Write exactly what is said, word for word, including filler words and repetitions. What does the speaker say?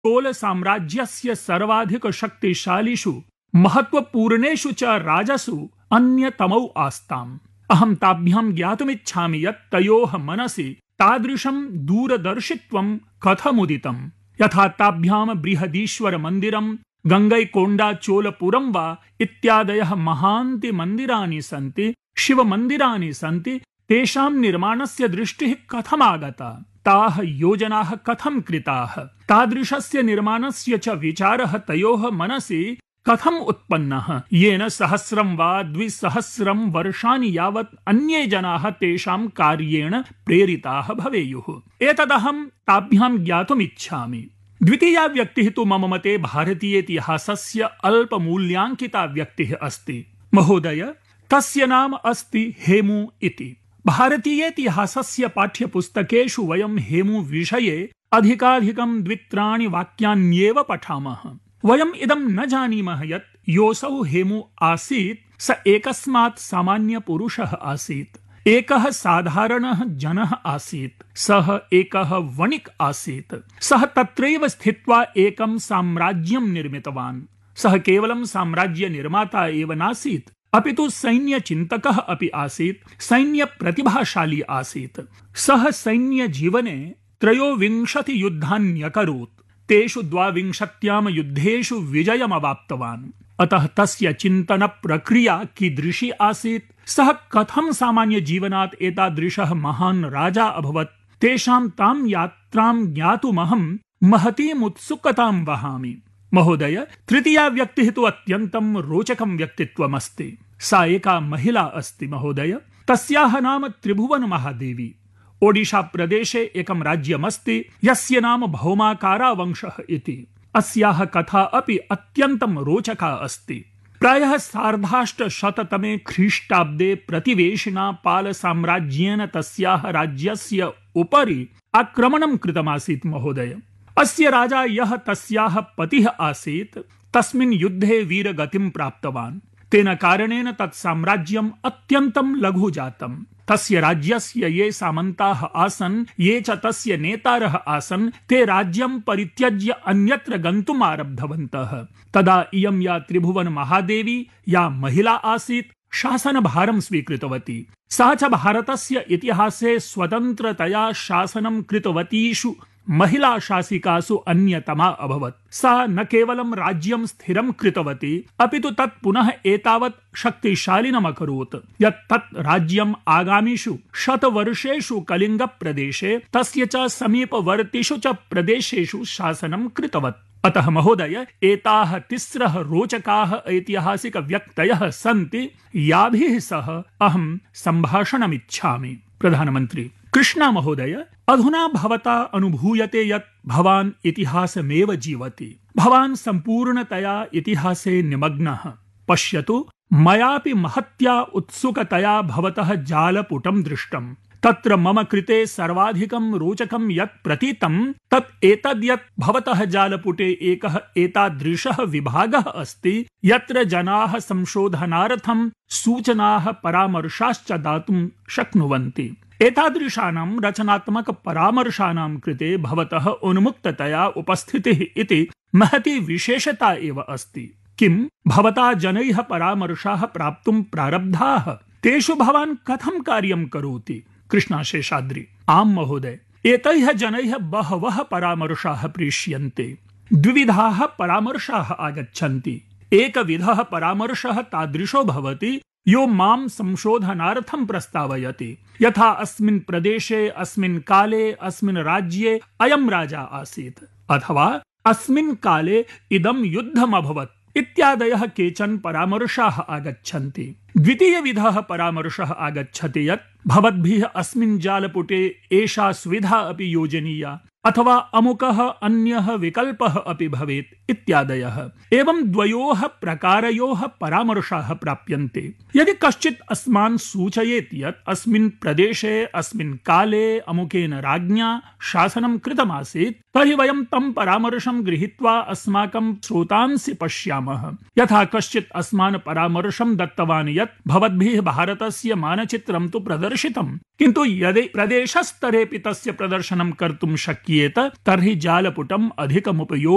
चोल साम्राज्यस्य सर्वाधिक शक्तिशालिषु महत्वपूर्णेषु च राजसु अन्यतमौ आस्ताम्। अहं ताभ्यां ज्ञातुमिच्छामि यत् तयोः मनसि तादृशं दूरदर्शित्वं कथमुदितम्। यथा ताभ्यां बृहदीश्वर मन्दिरं, गङ्गैकोण्डाचोलपुरं वा इत्यादयः महान्ति मन्दिराणि सन्ति, शिवमन्दिराणि सन्ति, तेषां निर्माणस्य दृष्टिः कथमागता, ताः योजनाः कथं कृताः, तादृशस्य निर्माणस्य च विचारः तयोः मनसि कथम् उत्पन्नः, येन सहस्रं वा द्विसहस्रं वर्षाणि यावत् अन्ये जनाः तेषां कार्येण प्रेरिताः भवेयुः। एतदहं ताभ्यां ज्ञातुमिच्छामि। द्वितीया व्यक्तिः तु मम मते भारतीयेतिहासस्य अल्पमूल्याङ्किता व्यक्तिः अस्ति। महोदय, तस्य नाम अस्ति हेमु इति। भारतीयेतिहासस्य पाठ्यपुस्तकेषु वयं हेमु विषये अधिकाधिकं द्वित्राणि वाक्यान्येव पठामः। वयम् इदं न जानीमः यत् योऽसौ हेमु आसीत् स एकस्मात् सामान्यपुरुषः आसीत्, एकः साधारणः जनः आसीत्, सः एकः वणिक् आसीत्। सः तत्रैव स्थित्वा एकं साम्राज्यं निर्मितवान्। सः केवलं साम्राज्यनिर्माता एव नासीत्, अपि तु सैन्यचिन्तकः अपि आसीत्, सैन्यप्रतिभाशाली आसीत्। सः सैन्यजीवने त्रयोविंशति युद्धान्यकरोत्, तेषु द्वाविंशत्यां युद्धेषु विजयमवाप्तवान्। अतः तस्य चिन्तनप्रक्रिया कीदृशी आसीत्, सः कथं सामान्यजीवनात् एतादृशः महान् राजा अभवत्, तेषां तां यात्रां ज्ञातुमहं महतीम् उत्सुकतां वहामि। महोदय, तृतीया व्यक्तिः तु अत्यन्तं रोचकं व्यक्तित्वमस्ति। सा एका महिला अस्ति महोदय। तस्याः नाम त्रिभुवनमहादेवी। ओडिशा प्रदेशे एकं राज्यमस्ति यस्य नाम भौमाकारावंशः इति। अस्याः कथा अपि अत्यन्तं रोचका अस्ति। प्रायः सार्धाष्टशततमे ख्रीष्टाब्दे प्रतिवेशिना पालसाम्राज्येन तस्याः राज्यस्य उपरि आक्रमणं कृतमासीत् महोदय। अस्य राजा यः तस्याः पतिः आसीत्, तस्मिन् युद्धे वीरगतिं प्राप्तवान्। तेन कारणेन तत् साम्राज्यम् अत्यन्तं लघु जातम्। तस्य राज्यस्य ये सामन्ताः आसन्, ये च तस्य नेतारः आसन्, ते राज्यं परित्यज्य अन्यत्र गन्तुम् आरब्धवन्तः। तदा इयं या त्रिभुवन महादेवी, या महिला आसीत्, शासनभारं स्वीकृतवती। सा च भारतस्य इतिहासे स्वतन्त्रतया शासनं कृतवतीषु महिला शासिकासु अन्यतमा अभवत्। सा न केवलं राज्यं स्थिरं कृतवती, अपि तु तत् पुनः एतावत् शक्तिशालिनम् अकरोत् यत् तत् राज्यम् आगामिषु शतवर्षेषु कलिङ्गप्रदेशे, तस्य च समीपवर्तिषु च प्रदेशेषु शासनं कृतवत्। अतः महोदय, एताः तिस्रः रोचकाः ऐतिहासिक व्यक्तयः सन्ति, याभिः सह अहं सम्भाषणमिच्छामि। प्रधानमन्त्री: कृष्णा महोदय, अधुना भवता अनुभूयते यत् भवान् इतिहासमेव जीवति। भवान् सम्पूर्णतया इतिहासे निमग्नः। पश्यतु, मयापि महत्या उत्सुकतया भवतः जालपुटं दृष्टम्। तत्र मम कृते सर्वाधिकं रोचकं यत् प्रतीतं तत् एतद् यत् भवतः जालपुटे एकः एतादृशः विभागः अस्ति यत्र जनाः संशोधनार्थं सूचनाः परामर्शाश्च दातुं शक्नुवन्ति। एतादृशानां रचनात्मक परामर्शानां कृते भवतः उन्मुक्ततया उपस्थितिः इति महती विशेषता एव अस्ति। किं भवता जनैः परामर्शाः प्राप्तुं प्रारब्धाः? तेषु भवान् कथं कार्यं करोति? कृष्णाशेषाद्रि: आम् महोदय, एतैः जनैः बहवः परामर्शाः प्रेष्यन्ते। द्विविधाः परामर्शाः आगच्छन्ति। एकविधः परामर्शः तादृशो भवति यो मां संशोधनार्थं प्रस्तावयति। यथा अस्मिन् प्रदेशे, अस्मिन् काले, अस्मिन् राज्ये अयं राजा आसीत्, अथवा अस्मिन् काले इदं युद्धम् अभवत् इत्यादयः केचन परामर्शाः आगच्छन्ति। द्वितीयविधः परामर्शः आगच्छति यत् भवद्भिः अस्मिन् जालपुटे एषा सुविधा अपि योजनीया, अथवा अमुकः अन्यः विकल्पः अपि भवेत् इत्यादयः। एवं द्वयोः प्रकारयोः परामर्शाः प्राप्यन्ते। यदि कश्चित् अस्मान् सूचयेत् यत् अस्मिन् प्रदेशे, अस्मिन् काले अमुकेन राज्ञा शासनं कृतमासीत्, तर्हि वयं तं परामर्शं गृहीत्वा अस्माकं स्रोतांसि पश्यामः। यथा कश्चित् अस्मान् परामर्शं दत्तवान् यत् भवद्भिः भारतस्य मानचित्रं तु प्रदर्शितं, किन्तु यदि प्रदेशस्तरेऽपि तस्य प्रदर्शनं कर्तुं शक्येत तर्हि जालपुटम् अधिकमुपयोगः